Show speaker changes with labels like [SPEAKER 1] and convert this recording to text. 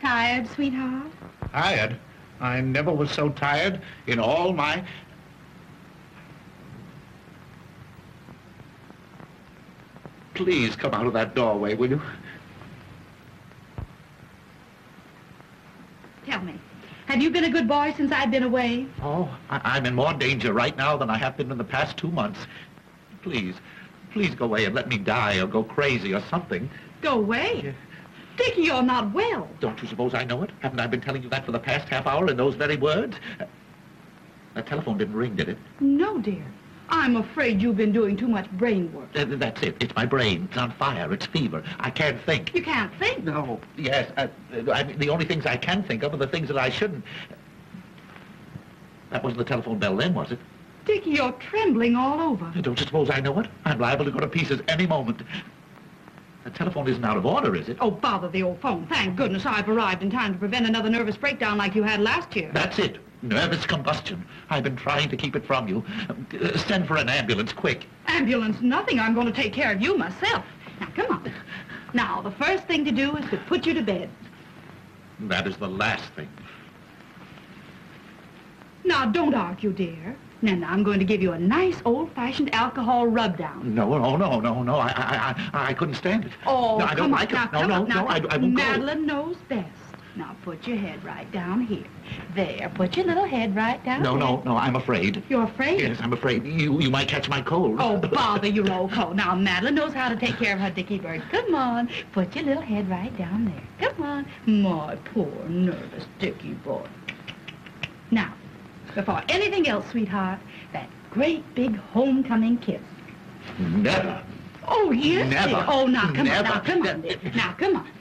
[SPEAKER 1] Tired, sweetheart?
[SPEAKER 2] Tired? I never was so tired in all my... Please come out of that doorway, will you?
[SPEAKER 1] Tell me, have you been a good boy since I've been away?
[SPEAKER 2] Oh, I'm in more danger right now than I have been in the past 2 months. Please, please go away and let me die or go crazy or something.
[SPEAKER 1] Go away? Dickie, you're not well.
[SPEAKER 2] Don't you suppose I know it? Haven't I been telling you that for the past half hour in those very words? That telephone didn't ring, did it?
[SPEAKER 1] No, dear. I'm afraid you've been doing too much brain work.
[SPEAKER 2] That's it. It's my brain. It's on fire. It's fever. I can't think.
[SPEAKER 1] You can't think?
[SPEAKER 2] No. Yes. I mean, the only things I can think of are the things that I shouldn't. That wasn't the telephone bell then, was it?
[SPEAKER 1] Dickie, you're trembling all over.
[SPEAKER 2] Don't you suppose I know it? I'm liable to go to pieces any moment. The telephone isn't out of order, is it?
[SPEAKER 1] Oh, bother the old phone. Thank goodness I've arrived in time to prevent another nervous breakdown like you had last year.
[SPEAKER 2] That's it. Nervous combustion. I've been trying to keep it from you. Send for an ambulance, quick.
[SPEAKER 1] Ambulance, nothing. I'm going to take care of you myself. Now, come on. Now, the first thing to do is to put you to bed.
[SPEAKER 2] That is the last thing.
[SPEAKER 1] Now, don't argue, dear. Now, I'm going to give you a nice old-fashioned alcohol rub-down.
[SPEAKER 2] No. I couldn't stand it.
[SPEAKER 1] Oh,
[SPEAKER 2] no, I don't like it.
[SPEAKER 1] Now,
[SPEAKER 2] No, I won't go.
[SPEAKER 1] Madeline knows best. Now, put your head right down here. There, put your little head right down there.
[SPEAKER 2] No, I'm afraid.
[SPEAKER 1] You're afraid?
[SPEAKER 2] Yes, I'm afraid. You might catch my cold.
[SPEAKER 1] Oh, bother your old cold. Now, Madeline knows how to take care of her Dickie bird. Come on, put your little head right down there. Come on. My poor, nervous Dickie boy. Now, before anything else, sweetheart, that great big homecoming kiss.
[SPEAKER 2] Never.
[SPEAKER 1] Oh, yes,
[SPEAKER 2] Never.
[SPEAKER 1] dear. Oh, now, come on.
[SPEAKER 2] Never.
[SPEAKER 1] Now, come on, dear. Now, come on.